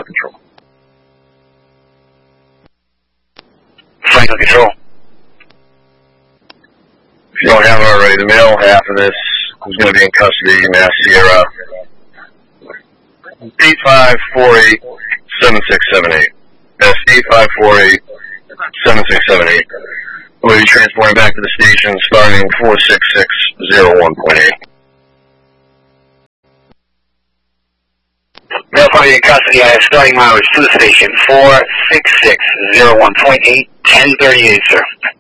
Control. Franklin Control. If you don't have it already, the male half of this is going to be in custody, Mass Sierra 8548-7678. That's 8548-7678. We'll be transporting back to the station starting 46601.8. Male party in custody, I have starting mileage to the station 46601.8, 1038, sir.